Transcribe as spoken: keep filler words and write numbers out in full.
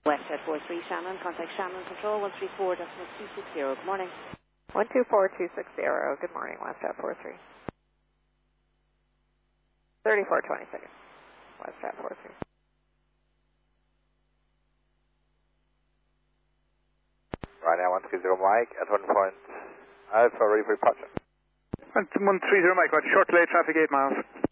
Westjet four three Shannon, contact Shannon Control one three four decimal two six zero. Good morning. one two four two six zero. Good morning, Westjet four three. thirty-four twenty-six. Westjet four three. Right now, one three zero Mike at one point Alpha, ready for departure. one three zero Mike, right, short delay traffic eight miles.